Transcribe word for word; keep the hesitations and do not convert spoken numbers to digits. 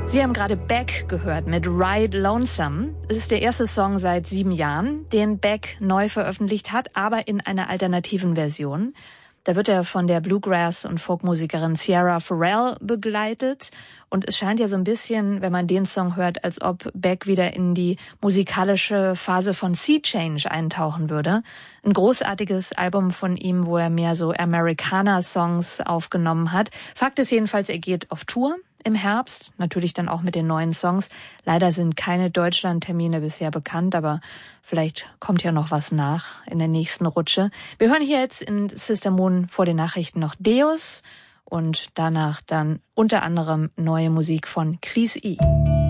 Sie haben gerade Beck gehört mit Ride Lonesome. Es ist der erste Song seit sieben Jahren, den Beck neu veröffentlicht hat, aber in einer alternativen Version. Da wird er von der Bluegrass- und Folkmusikerin Sierra Farrell begleitet. Und es scheint ja so ein bisschen, wenn man den Song hört, als ob Beck wieder in die musikalische Phase von Sea Change eintauchen würde. Ein großartiges Album von ihm, wo er mehr so Americana-Songs aufgenommen hat. Fakt ist jedenfalls, er geht auf Tour im Herbst, natürlich dann auch mit den neuen Songs. Leider sind keine Deutschland-Termine bisher bekannt, aber vielleicht kommt ja noch was nach in der nächsten Rutsche. Wir hören hier jetzt in Sister Moon vor den Nachrichten noch Deus und danach dann unter anderem neue Musik von Chris E.